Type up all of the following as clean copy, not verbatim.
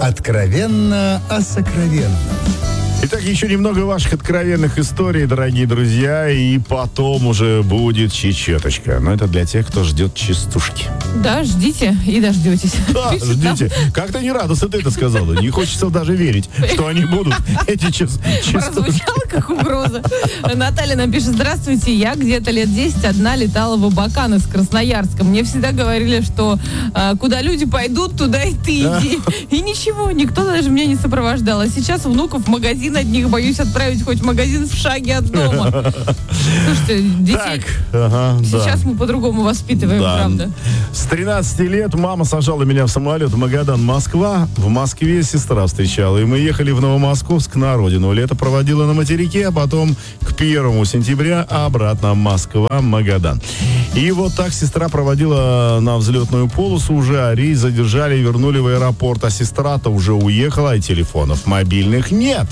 Откровенно о сокровенном. Итак, еще немного ваших откровенных историй, дорогие друзья, и потом уже будет чечеточка. Но это для тех, кто ждет частушки. Да, ждите и дождетесь. Да, ждите. Как-то не радостно ты это сказала. Не хочется даже верить, что они будут, эти частушки. Прозвучало как угроза. Наталья нам пишет: здравствуйте, я где-то лет 10 одна летала в Абакан из Красноярска. Мне всегда говорили, что куда люди пойдут, туда и ты иди. И ничего, никто даже меня не сопровождал. А сейчас внуков в магазин одних боюсь отправить, хоть в магазин в шаге от дома. Слушайте, детей сейчас мы по-другому воспитываем, правда. С 13 лет мама сажала меня в самолет в Магадан, Москва. В Москве сестра встречала. И мы ехали в Новомосковск на родину. Лето проводила на материке, а потом к 1 сентября обратно Москва, Магадан. И вот так сестра проводила на взлетную полосу уже, а рейс задержали и вернули в аэропорт. А сестра-то уже уехала, и телефонов мобильных нет.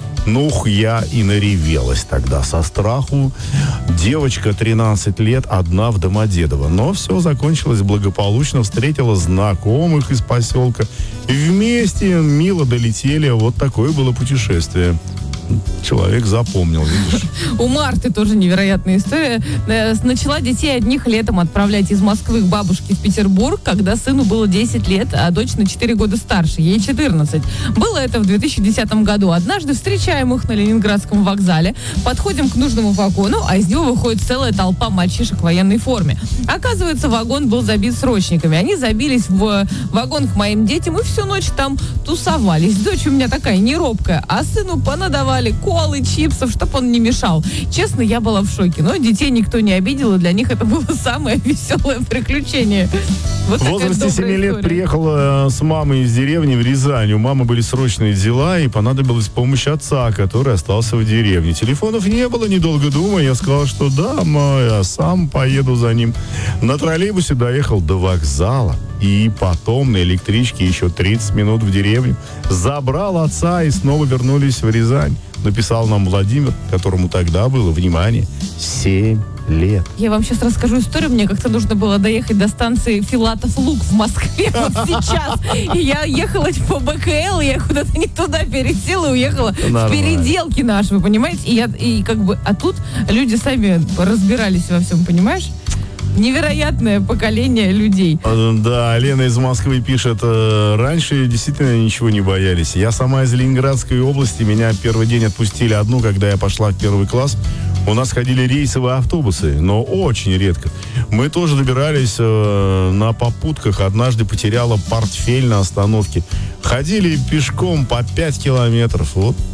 Я и наревелась тогда со страху. Девочка 13 лет, одна в Домодедово. Но все закончилось благополучно. Встретила знакомых из поселка. Вместе мило долетели. Вот такое было путешествие. Человек запомнил, видишь. У Марты тоже невероятная история. Начала детей одних летом отправлять из Москвы к бабушке в Петербург, когда сыну было 10 лет, а дочь на 4 года старше, ей 14. Было это в 2010 году. Однажды встречаем их на Ленинградском вокзале, подходим к нужному вагону, а из него выходит целая толпа мальчишек в военной форме. Оказывается, вагон был забит срочниками. Они забились в вагон к моим детям и всю ночь там тусовались. Дочь у меня такая неробкая, а сыну понадавали колы, чипсов, чтобы он не мешал. Честно, я была в шоке. Но детей никто не обидел, и для них это было самое веселое приключение. Вот в возрасте 7 лет приехала с мамой из деревни в Рязань. У мамы были срочные дела, и понадобилась помощь отца, который остался в деревне. Телефонов не было, недолго думая. Я сказал, что да, я сам поеду за ним. На троллейбусе доехал до вокзала. И потом на электричке еще 30 минут в деревню. Забрал отца и снова вернулись в Рязань. Написал нам Владимир, которому тогда было, внимание, 7 лет. Я вам сейчас расскажу историю. Мне как-то нужно было доехать до станции Филатов-Луг в Москве вот сейчас. И я ехала по БКЛ, я куда-то не туда пересела и уехала в переделки наши, вы понимаете? А тут люди сами разбирались во всем, понимаешь? Невероятное поколение людей. Да, Лена из Москвы пишет: раньше действительно ничего не боялись. Я сама из Ленинградской области, меня первый день отпустили одну, когда я пошла в 1 класс. У нас ходили рейсовые автобусы, но очень редко. Мы тоже добирались на попутках. Однажды потеряла портфель на остановке. Ходили пешком по 5 километров.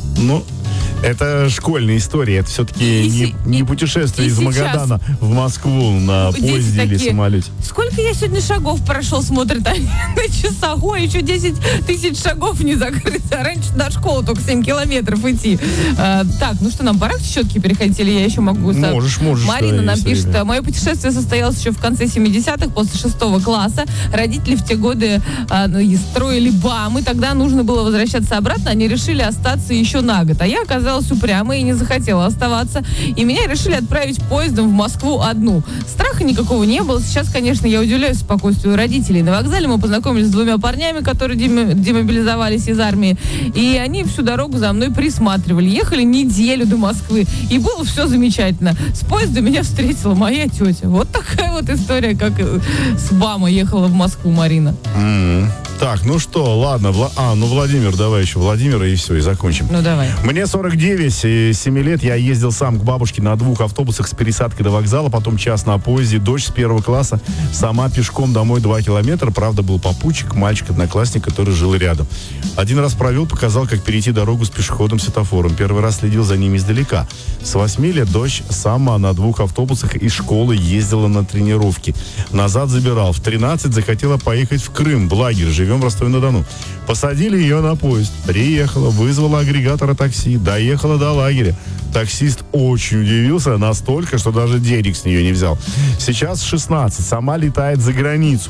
Это школьная история. Это все-таки не путешествие из Магадана в Москву на поезде или самолете. Сколько я сегодня шагов прошел, смотрят они на часах. Ой, еще 10 тысяч шагов не закрыто. Раньше до школы только 7 километров идти. Так, нам пора к чечетке переходить, или я еще могу? Можешь. Марина нам пишет: мое путешествие состоялось еще в конце 70-х, после 6 класса. Родители в те годы строили БАМ, и тогда нужно было возвращаться обратно. Они решили остаться еще на год. А я оказалась упрямой и не захотела оставаться. И меня решили отправить поездом в Москву одну. Страха никакого не было. Сейчас, конечно, я удивляюсь спокойствию родителей. На вокзале мы познакомились с 2 парнями, которые демобилизовались из армии. И они всю дорогу за мной присматривали. Ехали неделю до Москвы. И было все замечательно. С поезда меня встретила моя тетя. Вот такая вот история, как с БАМа ехала в Москву Марина. Так, ладно. Владимир, давай еще Владимира, и все, и закончим. Давай. Мне 49, 7 лет, я ездил сам к бабушке на 2 автобусах с пересадкой до вокзала, потом час на поезде, дочь с 1 класса, сама пешком домой 2 километра, правда, был попутчик, мальчик-одноклассник, который жил рядом. Один раз провел, показал, как перейти дорогу с пешеходом-светофором. Первый раз следил за ними издалека. С 8 лет дочь сама на 2 автобусах из школы ездила на тренировки. Назад забирал. В 13 захотела поехать в Крым, в лагерь, живем в Ростове-на-Дону. Посадили ее на поезд. Приехала, вызвала агрегатора такси, доехала до лагеря. Таксист очень удивился настолько, что даже денег с нее не взял. Сейчас 16, сама летает за границу.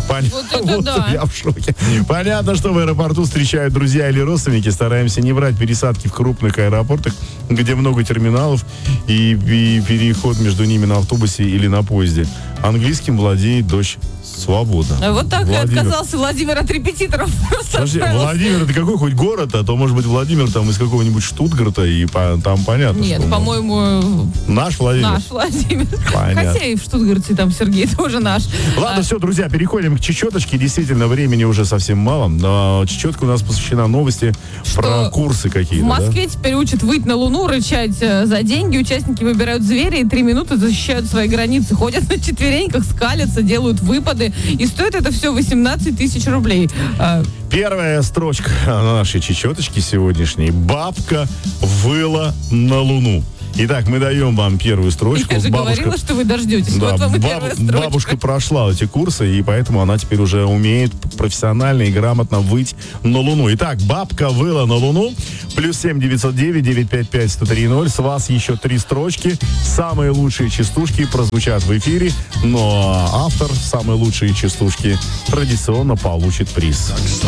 Я в шоке. Понятно, что в аэропорту встречают друзья или родственники. Стараемся не брать пересадки в крупных аэропортах, где много терминалов и переход между ними на автобусе или на поезде. Английским владеет дочь Свобода. Вот так и Владимир. отказался Владимир от репетиторов. Подожди, Владимир, это какой хоть город? А то, может быть, Владимир там из какого-нибудь Штутгарта, и там понятно, Нет, что... по-моему, Наш Владимир? наш Владимир. Понятно. Хотя и в Штутгарте там Сергей тоже наш. Ладно, все, друзья, переходим к чечеточке. Действительно, времени уже совсем мало. Но чечетка у нас посвящена новости про курсы какие-то. В Москве теперь учат выйти на Луну, рычать за деньги. Участники выбирают зверя и 3 минуты защищают свои границы. Ходят на четвереньках, скалятся, делают выпады. И стоит это все 18 тысяч рублей. Первая строчка на нашей чечеточке сегодняшней. Бабка выла на Луну. Итак, мы даем вам первую строчку. Я же говорила, что вы дождетесь. Да, Вот вам и первая строчка. бабушка прошла эти курсы, и поэтому она теперь уже умеет профессионально и грамотно выть на Луну. Итак, бабка выла на Луну. +7 909 955 1030. С вас еще 3 строчки. Самые лучшие частушки прозвучат в эфире, но автор самой лучшей частушки традиционно получит приз.